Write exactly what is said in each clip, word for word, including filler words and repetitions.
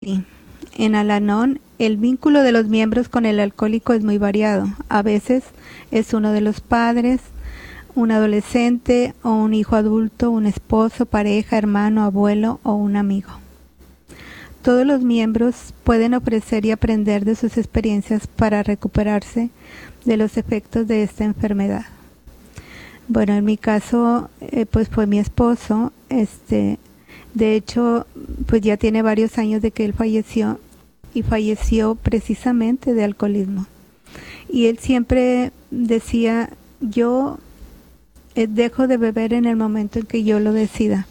Sí. En Al-Anon, el vínculo de los miembros con el alcohólico es muy variado. A veces es uno de los padres, un adolescente o un hijo adulto, un esposo, pareja, hermano, abuelo o un amigo. Todos los miembros pueden ofrecer y aprender de sus experiencias para recuperarse de los efectos de esta enfermedad. Bueno, en mi caso, eh, pues fue mi esposo. Este, de hecho, pues ya tiene varios años de que él falleció y falleció precisamente de alcoholismo. Y él siempre decía, yo eh, dejo de beber en el momento en que yo lo decida.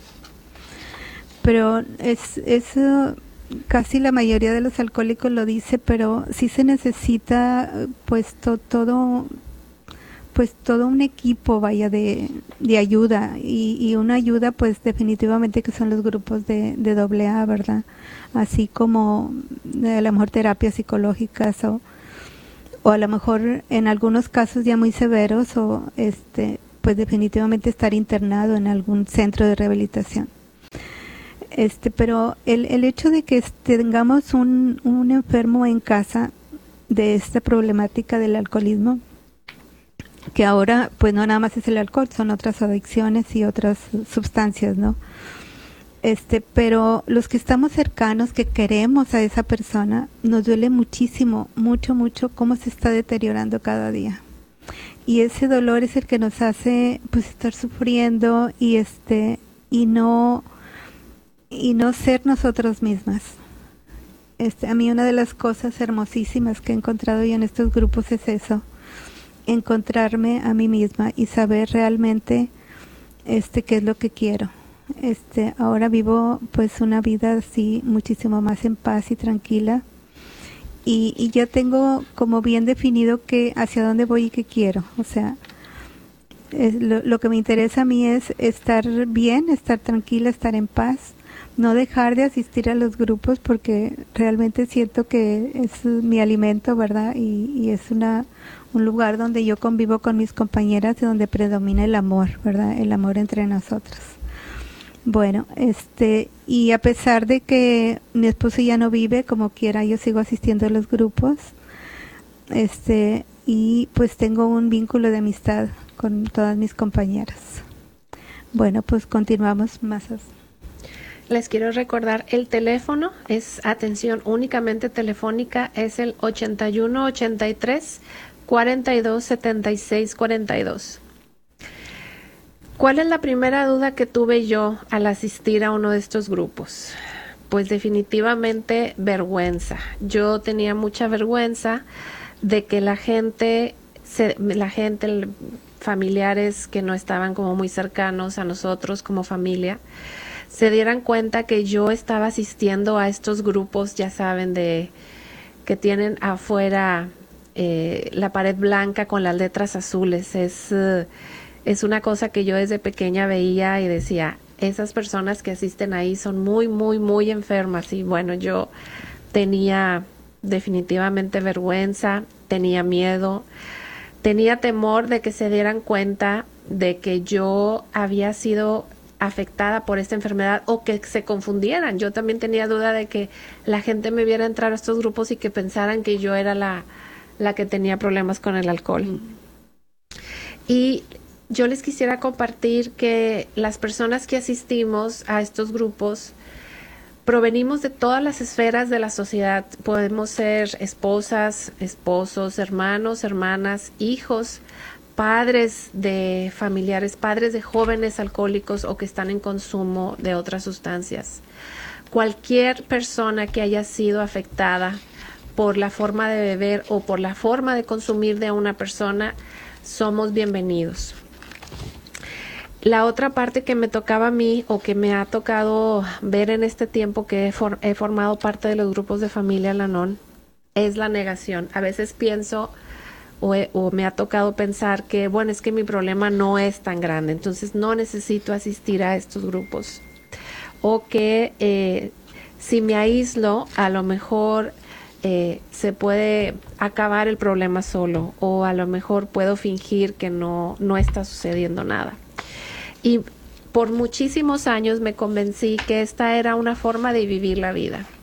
Pero es eso, casi la mayoría de los alcohólicos lo dice, pero sí se necesita pues to, todo pues todo un equipo vaya de, de ayuda y, y una ayuda pues definitivamente que son los grupos de, de doble A, ¿verdad? Así como a lo mejor terapias psicológicas o, o a lo mejor en algunos casos ya muy severos o este pues definitivamente estar internado en algún centro de rehabilitación. Este, pero el, el hecho de que tengamos un, un enfermo en casa de esta problemática del alcoholismo, que ahora pues no nada más es el alcohol, son otras adicciones y otras sustancias, ¿no? Este, pero los que estamos cercanos, que queremos a esa persona, nos duele muchísimo, mucho, mucho cómo se está deteriorando cada día. Y ese dolor es el que nos hace pues estar sufriendo y este y no y no ser nosotros mismas. Este, a mí una de las cosas hermosísimas que he encontrado yo en estos grupos es eso, encontrarme a mí misma y saber realmente este qué es lo que quiero. Este, ahora vivo pues una vida así muchísimo más en paz y tranquila y, y ya tengo como bien definido que hacia dónde voy y qué quiero. O sea, es lo, lo que me interesa a mí es estar bien, estar tranquila, estar en paz, no dejar de asistir a los grupos porque realmente siento que es mi alimento, ¿verdad? Y, y es una un lugar donde yo convivo con mis compañeras y donde predomina el amor, ¿verdad? El amor entre nosotros. Bueno, este, y a pesar de que mi esposo ya no vive, como quiera, yo sigo asistiendo a los grupos, este, y pues tengo un vínculo de amistad con todas mis compañeras. Bueno, pues continuamos más. Les quiero recordar, el teléfono es atención únicamente telefónica, es el ochenta y uno ochenta y tres cuarenta y dos setenta y seis cuarenta y dos. ¿Cuál es la primera duda que tuve yo al asistir a uno de estos grupos? Pues definitivamente vergüenza. Yo tenía mucha vergüenza de que la gente, se, la gente, familiares que no estaban como muy cercanos a nosotros como familia, se dieran cuenta que yo estaba asistiendo a estos grupos, ya saben, de que tienen afuera eh, la pared blanca con las letras azules. Es, uh, es una cosa que yo desde pequeña veía y decía, esas personas que asisten ahí son muy, muy, muy enfermas. Y bueno, yo tenía definitivamente vergüenza, tenía miedo, tenía temor de que se dieran cuenta de que yo había sido afectada por esta enfermedad o que se confundieran. Yo también tenía duda de que la gente me viera entrar a estos grupos y que pensaran que yo era la, la que tenía problemas con el alcohol. Mm. Y yo les quisiera compartir que las personas que asistimos a estos grupos provenimos de todas las esferas de la sociedad. Podemos ser esposas, esposos, hermanos, hermanas, hijos, padres de familiares, padres de jóvenes alcohólicos o que están en consumo de otras sustancias. Cualquier persona que haya sido afectada por la forma de beber o por la forma de consumir de una persona, somos bienvenidos. La otra parte que me tocaba a mí o que me ha tocado ver en este tiempo que he, for- he formado parte de los grupos de familia Al-Anon es la negación. A veces pienso O, he, o me ha tocado pensar que, bueno, es que mi problema no es tan grande, entonces no necesito asistir a estos grupos. O que eh, si me aíslo, a lo mejor eh, se puede acabar el problema solo, o a lo mejor puedo fingir que no, no está sucediendo nada. Y por muchísimos años me convencí que esta era una forma de vivir la vida.